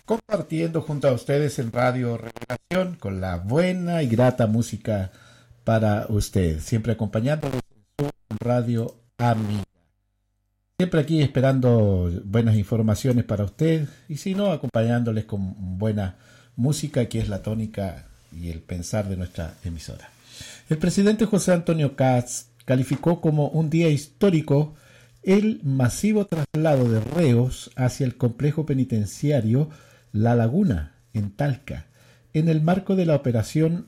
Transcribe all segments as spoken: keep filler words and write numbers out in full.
compartiendo junto a ustedes en Radio Revelación con la buena y grata música para usted, siempre acompañándolos en su radio amiga. Siempre aquí esperando buenas informaciones para usted y si no, acompañándoles con buena música, que es la tónica y el pensar de nuestra emisora. El presidente José Antonio Kast calificó como un día histórico el masivo traslado de reos hacia el complejo penitenciario La Laguna, en Talca, en el marco de la operación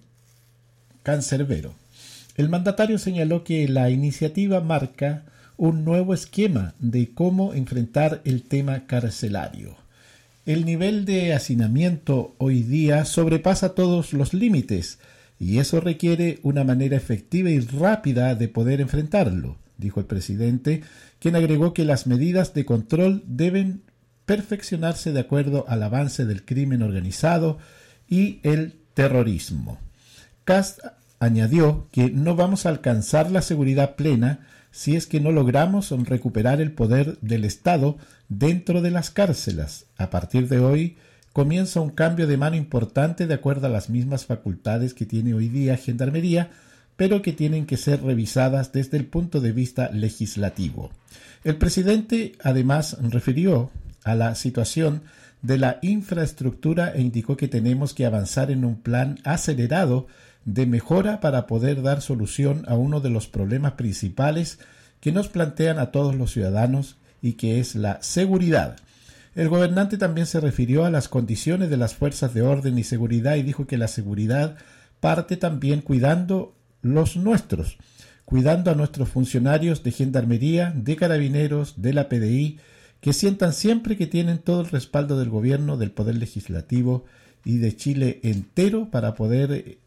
Cancerbero. El mandatario señaló que la iniciativa marca un nuevo esquema de cómo enfrentar el tema carcelario. El nivel de hacinamiento hoy día sobrepasa todos los límites y eso requiere una manera efectiva y rápida de poder enfrentarlo, dijo el presidente, quien agregó que las medidas de control deben perfeccionarse de acuerdo al avance del crimen organizado y el terrorismo. Kast añadió que no vamos a alcanzar la seguridad plena si es que no logramos recuperar el poder del Estado dentro de las cárceles. A partir de hoy comienza un cambio de mano importante de acuerdo a las mismas facultades que tiene hoy día Gendarmería, pero que tienen que ser revisadas desde el punto de vista legislativo. El presidente además refirió a la situación de la infraestructura e indicó que tenemos que avanzar en un plan acelerado de mejora para poder dar solución a uno de los problemas principales que nos plantean a todos los ciudadanos y que es la seguridad. El gobernante también se refirió a las condiciones de las fuerzas de orden y seguridad y dijo que la seguridad parte también cuidando los nuestros, cuidando a nuestros funcionarios de Gendarmería, de Carabineros, de la P D I, que sientan siempre que tienen todo el respaldo del gobierno, del Poder Legislativo y de Chile entero para poder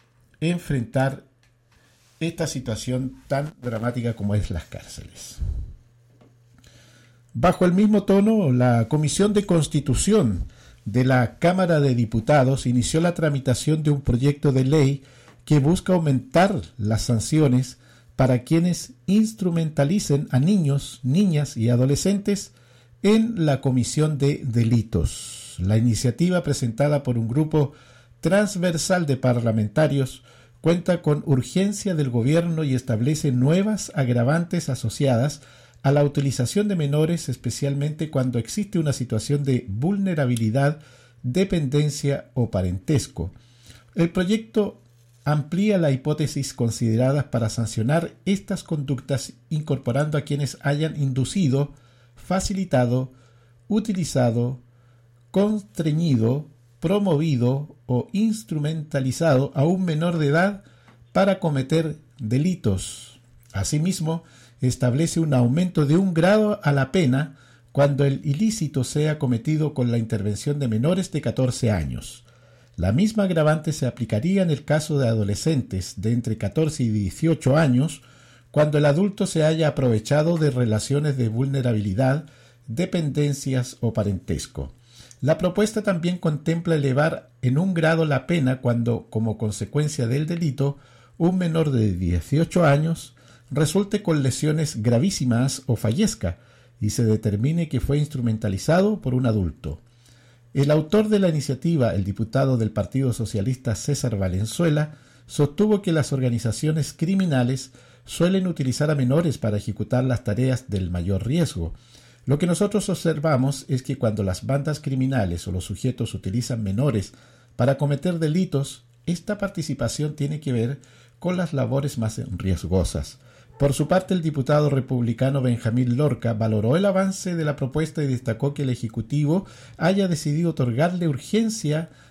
enfrentar esta situación tan dramática como es las cárceles. Bajo el mismo tono, la Comisión de Constitución de la Cámara de Diputados inició la tramitación de un proyecto de ley que busca aumentar las sanciones para quienes instrumentalicen a niños, niñas y adolescentes en la comisión de delitos. La iniciativa, presentada por un grupo transversal de parlamentarios, cuenta con urgencia del gobierno y establece nuevas agravantes asociadas a la utilización de menores, especialmente cuando existe una situación de vulnerabilidad, dependencia o parentesco. El proyecto amplía la hipótesis consideradas para sancionar estas conductas, incorporando a quienes hayan inducido, facilitado, utilizado, constreñido, promovido o instrumentalizado a un menor de edad para cometer delitos. Asimismo, establece un aumento de un grado a la pena cuando el ilícito sea cometido con la intervención de menores de catorce años. La misma agravante se aplicaría en el caso de adolescentes de entre catorce y dieciocho años, cuando el adulto se haya aprovechado de relaciones de vulnerabilidad, dependencias o parentesco. La propuesta también contempla elevar en un grado la pena cuando, como consecuencia del delito, un menor de dieciocho años resulte con lesiones gravísimas o fallezca y se determine que fue instrumentalizado por un adulto. El autor de la iniciativa, el diputado del Partido Socialista César Valenzuela, sostuvo que las organizaciones criminales suelen utilizar a menores para ejecutar las tareas del mayor riesgo. Lo que nosotros observamos es que cuando las bandas criminales o los sujetos utilizan menores para cometer delitos, esta participación tiene que ver con las labores más riesgosas. Por su parte, el diputado republicano Benjamín Lorca valoró el avance de la propuesta y destacó que el Ejecutivo haya decidido otorgarle urgencia